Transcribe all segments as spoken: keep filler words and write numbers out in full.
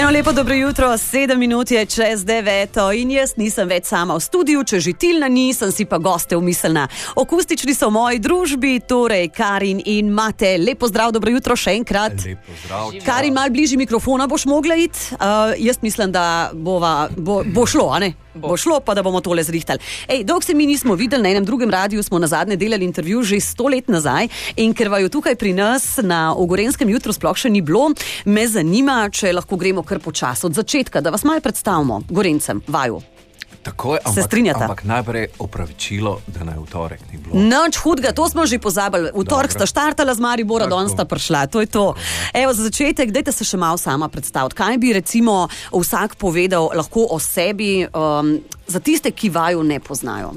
Eno lepo dobro jutro, sedem minut je čez deveto in jaz nisem več sama v studiu, če že Tilna ni, sem si pa goste umislila. Akustični so v moji družbi, torej Karin in Mate. Lepo zdrav, dobro jutro še enkrat. Lepo zdrav. Karin, malo bližje mikrofona boš mogla iti. Uh, jaz mislim, da bova, bo, bo šlo, a ne? Bo šlo, pa da bomo tole zrihtali. Ej, dolgo se mi nismo videli, na enem drugem radiju smo nazadnje delali intervju že sto let nazaj in ker vaju tukaj pri nas na Ogorenskem jutru sploh še ni bilo, me zanima, če lahko gremo kar počas od začetka, da vas malo predstavimo, Gorencem, vaju. Tako je, ampak, ampak najprej opravičilo, da naj v torek ni bilo. Noč hudga, to smo že pozabili. V torek sta štartala z Maribora, danes sta prišla, to je to. Evo, za začetek, dajte se še malo sama predstaviti. Kaj bi recimo vsak povedal lahko o sebi, um, za tiste, ki vaju ne poznajo?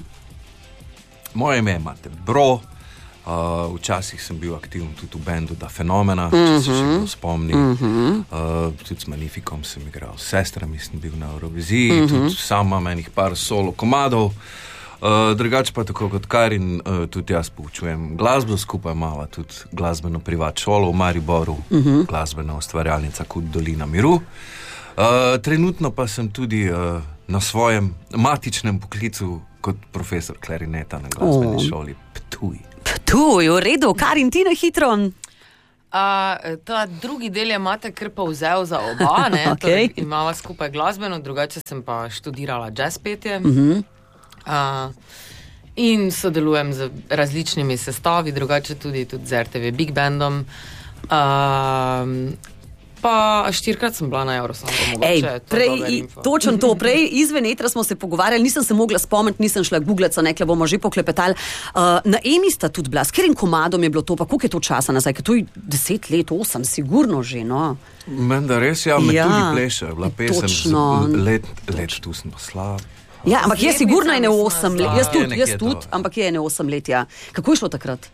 Moje ime je Mate Bro. Uh, včasih sem bil aktiven tudi v bendu Da Fenomena, uh-huh. če se še kdo spomni. Uh-huh. Uh, tudi s Magnificom sem igral s sestrami, sem bil na Euroviziji, uh-huh. tudi sam imam enih par solo komadov. Uh, drugače pa tako kot Karin, uh, tudi jaz poučujem glasbo, skupaj imava tudi glasbeno privat šolo v Mariboru, uh-huh. glasbena ustvarjalnica kot Dolina miru. Uh, trenutno pa sem tudi uh, na svojem matičnem poklicu kot profesor klarineta na glasbeni oh. šoli Ptuj. Ptuj, v redu, Karin, ti na hitro. Uh, ta drugi del je Mate kar pa vzel za oba, ne? Okay. Torej, imava skupaj glasbeno, drugače sem pa študirala jazz petje. Uh-huh. Uh, in sodelujem z različnimi sestavi, drugače tudi, tudi z R T V Big Bandom. Uh, Pa štirikrat sem bila na Eurosongu. Ej, prej, točno to, prej izven etra smo se pogovarjali, nisem se mogla spomniti, nisem šla googlat, so nekle, bomo že poklepetali. Uh, na Emi sta tudi bila, s katerim komadom je bilo to, pa koliko je to časa nazaj, ker to je deset let, osem, sigurno že, no. Menda res, ja, me ja, tudi pleše, bila pesem z let, let, tu sem pa slab. Ja, ampak je sigurno ene osem let, jaz tudi, jaz tudi, ampak je ene osem let, ja. Kako je šlo takrat?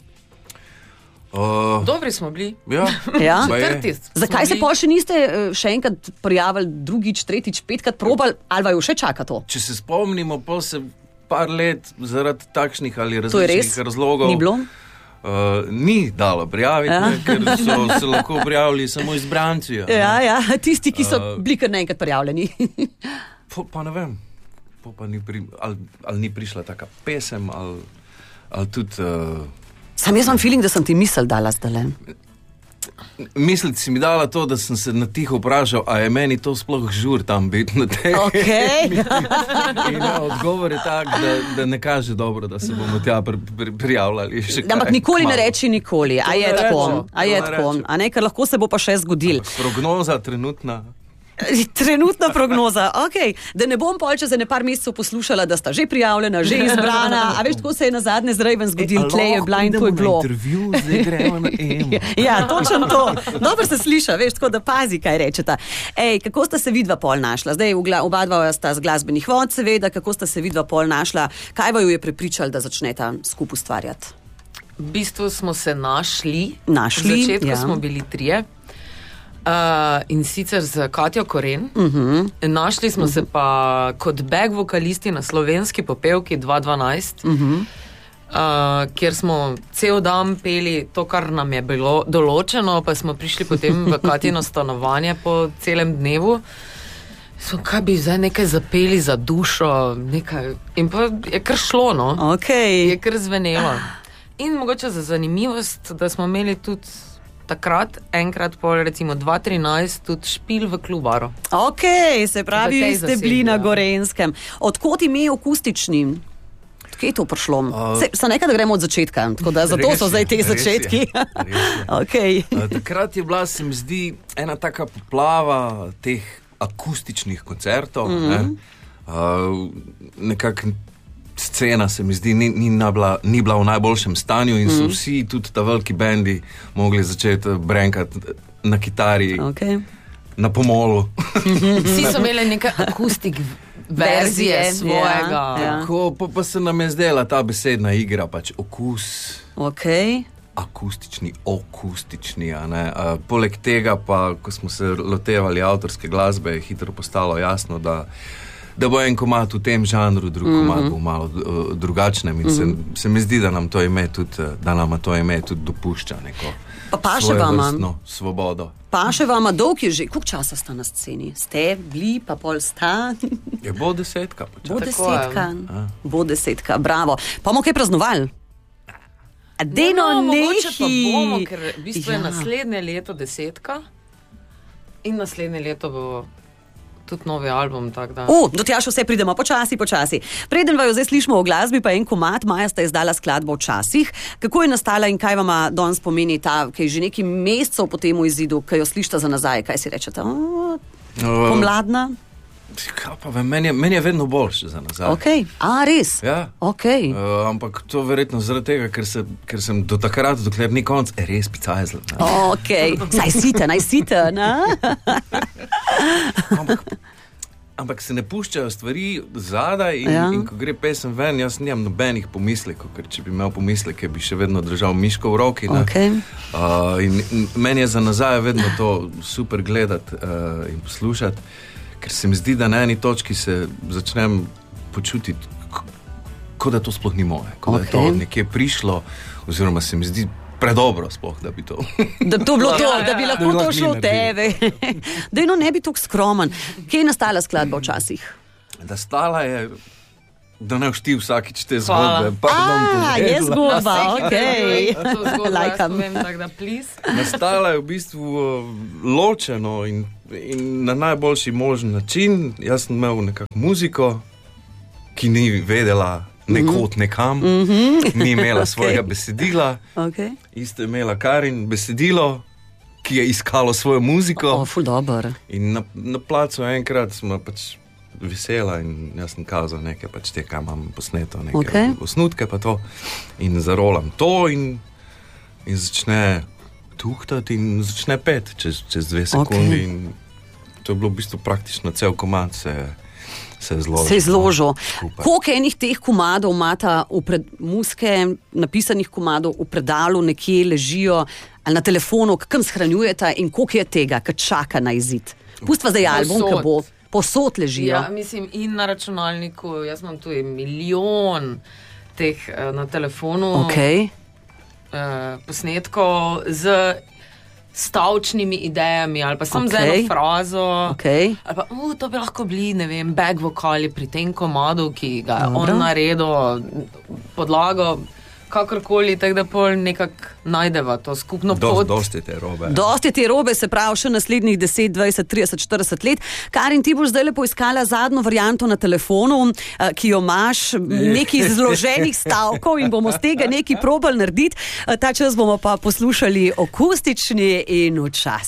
Uh, Dobri smo bili. Ja. Ja? bili... Zakaj se pa še niste še enkrat prijavili, drugič, tretjič, petkrat probali, ali vaju še čaka to? Če se spomnimo, pa se par let zaradi takšnih ali različnih razlogov ni bilo? Uh, ni dalo prijaviti, ja. ne, ker so se lahko prijavili samo izbranci. Ja, ja, ja, tisti, ki so uh, bili kar naenkrat prijavljeni. pa, pa ne vem, pa, pa ni pri, ali, ali ni prišla taka pesem, ali, ali tudi... Uh, Sam jaz imam feeling, da sem ti misel dala zdaj. Misliti si mi dala to, da sem se na tiho vprašal, a je meni to sploh žur tam biti na tej. Okay. In ja, odgovor je tak, da, da ne kaže dobro, da se bomo tja pri, pri, prijavljali. Ampak nikoli ne reči nikoli. A je tako? A je tako? A ne, ker lahko se bo pa še zgodil. Prognoza trenutna. Trenutna prognoza, okej. Okay. Da ne bom pol čez ene par mesecev poslušala, da sta že prijavljena, že izbrana. A veš, tako se je nazadnje z Raven zgodil, tle je bila in to je bilo. Intervju, zdaj gremo na Emo. Ja, točno to. Dobro se sliša, veš, tako da pazi, kaj rečeta. Ej, kako sta se vidva pol našla? Zdaj, oba dva sta z glasbenih vod, seveda, kako sta se vidva pol našla? Kaj vaju je prepričal, da začneta skupaj ustvarjati? V bistvu smo se našli. Našli, v začetku ja. smo bili trije. Uh, in sicer z Katjo Koren. Uh-huh. Našli smo uh-huh. se pa kot back vokalisti na slovenski popevki dva dvanajst, uh-huh. uh, kjer smo cel dan peli to, kar nam je bilo določeno, pa smo prišli potem v Katjino stanovanje po celem dnevu. So, kaj bi zdaj nekaj zapeli za dušo, nekaj. In pa je kar šlo, no. Okay. Je kar zvenelo. In mogoče za zanimivost, da smo imeli tudi takrat, enkrat po recimo dva trinajst, tudi špil v klubaru. Ok, se pravi, ste bili na Gorenskem. Odkot ime akustični? Kje je to prišlo? Uh, se, sa nekaj, da gremo od začetka, tako da zato so zdaj te začetki. Okay. uh, takrat je bila, se mi zdi, ena taka poplava teh akustičnih koncertov. Mm-hmm. Ne? Uh, nekako scena se mi zdi, ni, ni, bila, ni bila v najboljšem stanju in so mm. vsi, tudi ta veliki bendi, mogli začeti brenkati na kitari, okay. na pomolu. Vsi so imeli neka akustik verzije svojega. Ja, ja. Ko, pa, pa se nam je zdela ta besedna igra, pač okus. Okay. Akustični, akustični, a ne. A, poleg tega pa, ko smo se lotevali avtorske glasbe, je hitro postalo jasno, da da bo en komad v tem žanru, drug mm-hmm. komad bo malo uh, drugačnem in mm-hmm. se, se mi zdi, da nam to ime tudi, da nam to ime tudi dopušča neko pa pa še vama svobodo. Pa še vama dolg je že, koliko časa sta na sceni? Ste bili, pa pol sta? Je bo desetka. Počas. Bo desetka, bo desetka, bravo. Pa bomo kaj praznovali? Deno no, no, nehi. Mogoče pa bomo, ker v bistvu ja. je naslednje leto desetka in naslednje leto bo tudi novi album, tak da. O, do tja še vse pridemo, počasi, počasi. Preden vaju zdaj slišimo o glasbi, pa en komad, Maja sta izdala skladbo Včasih. Kako je nastala in kaj vama danes pomeni ta, ki je že nekaj mesecev po temu izidu, ki jo slišite za nazaj, kaj si rečete? O, pomladna? Kaj pa vem, meni je, meni je vedno boljše za nazaj. Ok, a res? Ja. Ok. Uh, ampak to verjetno zaradi tega, ker, se, ker sem do takrat, dokler ni konc, je res picajzl. Ok, saj site, naj site, ne? ampak, ampak se ne puščajo stvari zadaj in, ja. in ko gre pesem ven, jaz nimam nobenih pomislekov, ker če bi imel pomisleke, bi še vedno držal miško v roki. Okay. Uh, in, in meni je za nazaj vedno to super gledati uh, in poslušati. Ker se mi zdi, da na eni točki se začnem počutiti, kot da to sploh ni moje, kot okay. da je to nekje prišlo, oziroma se mi zdi predobro sploh, da bi to... Da bi to bilo to, da bi lahko to šlo v tebe. Da no, ne bi tako skromen. Kje je nastala skladba Včasih? Da stala je, da ne všti vsakič te zgodbe. A, je zgodba, okej. Lajkam. Tak da, please. Nastala je v bistvu ločeno in in na najboljši možen način. Jaz sem imel nekako muziko, ki ni vedela nekot nekam, mm-hmm. ni imela svojega okay. besedila. Okay. Isto je imela Karin besedilo, ki je iskalo svojo muziko. O, ful dober. In na, na placu enkrat smo pač vesela in jaz sem kazal nekaj, pač te, kaj imam posneto, neke okay. osnutke pa to. In zarolam to in, in začne tuhtati in začne pet čez, čez dve sekundi okay. in to je bilo v bistvu praktično cel komad se, se je zložil. Se je zložil. Koliko enih teh komadov imata v pred, muske, napisanih komadov v predalu nekje ležijo ali na telefonu, kakam shranjujete in koliko je tega, kad čaka na izid? Pustva zdaj album, ki bo posod ležijo. Ja, mislim in na računalniku, jaz imam tu milijon teh uh, na telefonu. Okej. Uh, posnetkov z stavčnimi idejami ali pa samo okay. z eno frazo okay. ali pa, uh, to bi lahko bili, ne vem, back vokali pri tem komadu, ki ga je on naredil, podlago, kakorkoli, tako da pol nekako najdeva to skupno pot. Dosti te robe. Dosti te robe, se pravi še naslednjih deset, dvajset, trideset, štirideset let. Karin, ti boš zdaj lepo iskala zadnjo varianto na telefonu, ki jo imaš, nekaj zloženih stavkov in bomo z tega nekaj probali narediti. Ta čas bomo pa poslušali akustični in Včasih.